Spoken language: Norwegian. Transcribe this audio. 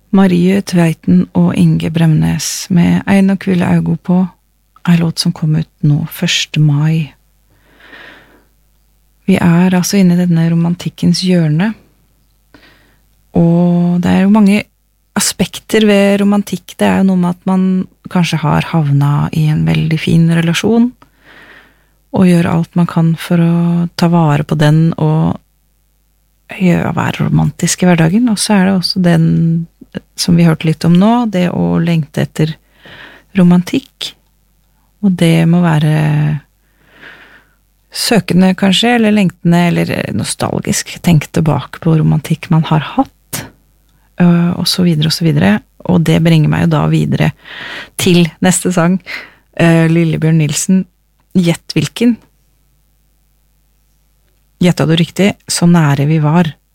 Marie Tveiten og Inge Bremnes med Ein og kvile augo på, en låt som kom ut nå 1. mai. Vi altså inne i denne romantikkens hjørne, og det jo mange aspekter ved romantikk. Det jo noe med at man kanskje har havnet i en veldig fin relasjon, og gjør alt man kan for å ta vare på den og være romantisk i hverdagen. Og så det også den som vi hørte litt om nå, det å lengte etter romantikk. Og det må være søkende kanskje, eller lengtende, eller nostalgisk. Tenk tilbake på romantikk man har hatt, og så videre og så videre. Og det bringer meg jo da videre til neste sang. Lillebjørn Nilsen, gjett hvilken? Gjettet du riktig? Så nære vi var.